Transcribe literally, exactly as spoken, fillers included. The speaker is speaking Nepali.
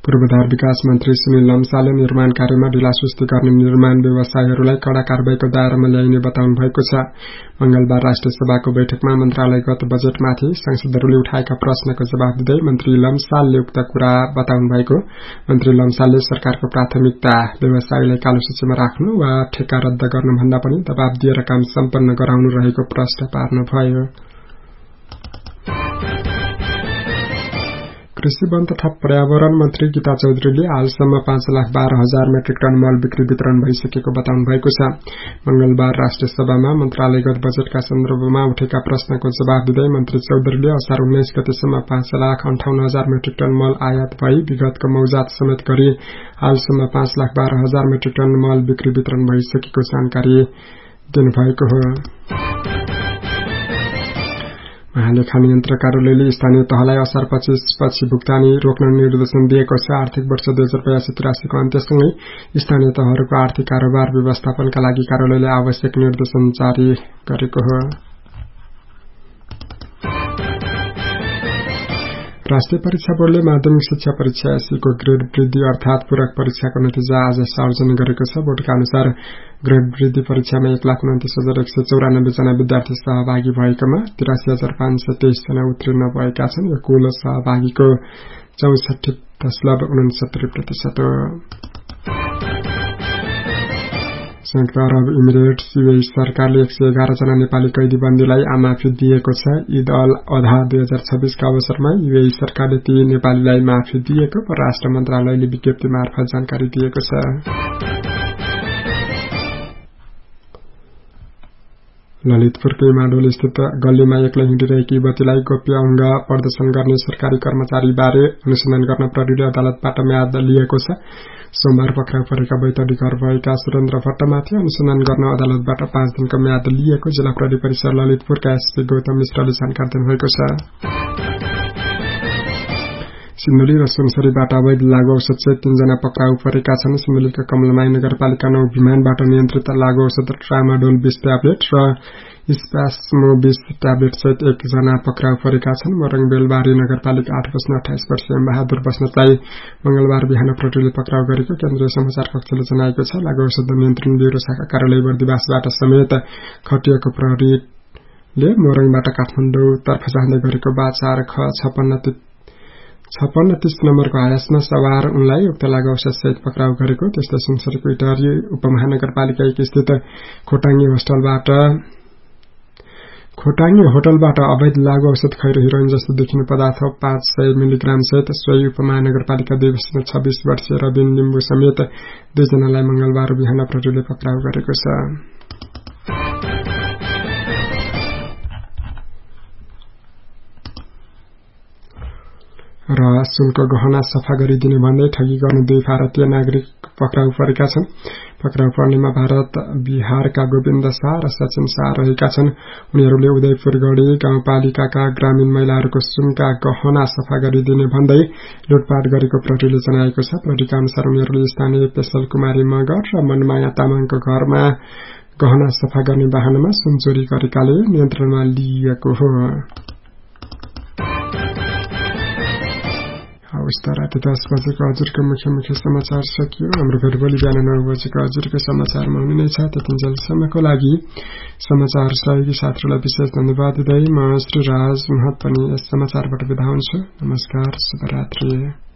पूर्वाधार विकास मन्त्री सुनिल लम्सालले निर्माण कार्यमा ढिलासुस्ती गर्ने निर्माण व्यवसायीहरूलाई कड़ा कारबाहीको दायरामा ल्याइने बताउनु भएको छ। मंगलबार राष्ट्रिय सभाको बैठकमा मन्त्रालयगत बजेटमाथि सांसदहरूले उठाएका प्रश्नको जवाफ दिँदै मन्त्री लम्सालले उक्त कुरा बताउनु भएको। मन्त्री लम्सालले सरकारको प्राथमिकता व्यवसायीलाई कालो सूचीमा राख्नु वा ठेक्का रद्द गर्नु भन्दा पनि दबाब दिएर काम सम्पन्न गराउनु रहेको प्रश्न पार्नुभयो। कृषि वन तथा पर्यावरण मन्त्री गीता चौधरीले हालसम्म पाँच लाख बाह्र हजार मेट्रिक टन मल बिक्री वितरण भइसकेको बताउनु भएको छ। मंगलबार राष्ट्रिय सभामा मन्त्रालयगत बजेटका सन्दर्भमा उठेका प्रश्नको जवाफ दिँदै मन्त्री चौधरीले असार उन्नाइस गतेसम्म पाँच लाख अन्ठाउन्न हजार मेट्रिक टन मल आयात भई विगतको मौजात समेत गरी हालसम्म पाँच लाख बाह्र हजार मेट्रिक टन मल बिक्री वितरण भइसकेको जानकारी दिनुभएको हो। महालेखा नियन्त्रक कार्यालयले स्थानीय तहलाई असार पच्चीस पछि भुक्तानी रोक्न निर्देशन दिएको छ। आर्थिक वर्ष दुई हजार बयासी त्रियासी को अन्त्यसँगै स्थानीय तहहरूको आर्थिक कारोबार व्यवस्थापनका लागि कार्यालयले आवश्यक निर्देशन जारी गरेको हो। राष्ट्रिय परीक्षा बोर्डले माध्यमिक शिक्षा परीक्षा एसईको ग्रेड वृद्धि अर्थात पूरक परीक्षाको नतिजा आज सार्वजनिक गरेको छ। बोर्डका अनुसार ग्रेड वृद्धि परीक्षामा एक लाख उन्तिस हजार एक सय चौरानब्बे जना विद्यार्थी सहभागी भएकोमा तिरासी हजार पाँच सय तेइस जना उत्तीर्ण भएका छन्। यो कुल सहभागीको चौसठी दशमलव उनसत्तरी प्रतिशत हो। संयुक्त अरब इमिरेट्स यूएई सरकारले एक सय एघार जना नेपाली कैदीबन्दीलाई आमाफी दिएको छ। ईद अल अधा दुई हजार छब्बीस का अवसरमा यूएई सरकारले ती नेपालीलाई माफी दिएको परराष्ट्र मन्त्रालयले विज्ञप्ति मार्फत जानकारी दिएको छ। ललितपुरको इमाडोल स्थित गल्लीमा एक्लै हिँडिरहेकी युवतीलाई गोप्य अंग प्रदर्शन गर्ने सरकारी कर्मचारी बारे अनुसन्धान गर्न प्रहरीले अदालतबाट म्याद लिएको छ। सोमबार पक्राउ परेका बैतडी घर भएका सुरेन्द्र भट्टमाथि अनुसन्धान गर्न अदालतबाट पाँच दिनको म्याद लिएको जिल्ला प्रहरी परिसर ललितपुरका एसपी गौतम मिश्रले जानकारी दिनुभएको छ। सिन्धुली र सुनसरीबाट अवैध लागू औषध सहित तीनजना पक्राउ परेका छन्। सिन्धुलीका कमलमाई नगरपालिका नौ विमानबाट नियन्त्रित लागू औषध ट्रामाडोल बीस ट्याब्लेट र स्प्यास्मो बीस ट्याब्लेट सहित एकजना पक्राउ परेका छन्। मोरङ बेलबारी नगरपालिका आठ वर्ष अठाइस वर्षीय बहादुर बस्नेतलाई मंगलबार बिहान प्रहरीले पक्राउ गरेको केन्द्रीय समाचार कक्षले जनाएको छ। लागू औषध नियन्त्रण ब्यूरो शाखा कार्यालय बर्दिवासबाट समेत खटिएको प्रहरीले मोरङबाट काठमाडौँ तर्फ जाँदै गरेको बा चार ख छपन्न छप्पन्न तीस नम्बरको हायसमा सवार उनलाई उक्त लागू औषध सहित पक्राउ गरेको। त्यस्तै सुनसरीको इटहरी उपमहानगरपालिका एक स्थित खोटाङ्गी होस्टलबाट खोटाङ्गी होटलबाट अवैध लागू औषध खैरो हिरोइन जस्तो देखिने पदार्थ पाँच सय मिलिग्राम सहित सोही उपमहानगरपालिका दुई वर्षीय छब्बीस वर्षीय रबिन लिम्बू समेत दुईजनालाई मंगलबार बिहान प्रहरीले पक्राउ गरेको छ। र सुनको गहना सफा गरिदिने भन्दै ठगी गर्ने दुई भारतीय नागरिक पक्राउ परेका छन्। पक्राउ पर्नेमा भारत बिहारका गोविन्द शाह र सचिन शाह रहेका छन्। उनीहरूले उदयपुरगढी गाउँपालिकाका ग्रामीण महिलाहरूको सुनका गहना सफा गरिदिने भन्दै लुटपाट गरेको प्रहरीले जनाएको छ। प्रहरीका अनुसार उनीहरूले स्थानीय पेशल कुमारी मगर र मनमाया तामाङको घरमा गहना सफा गर्ने वाहनमा सुन चोरी गरेकाले नियन्त्रणमा लिएको हो। हवस् राति दस बजेको हजुरको मुख्य मुख्य समाचार सकियो। हाम्रो फेरि भोलि बिहान नौ बजेको हजुरको समाचारमा हुने नै छ। त्यतिन्जेलसम्मको लागि समाचार सहयोगी साथीहरूलाई विशेष धन्यवाद दिँदै म श्री राज महत पनि यस समाचारबाट बिदा हुन्छु। नमस्कार, शुभरात्रि।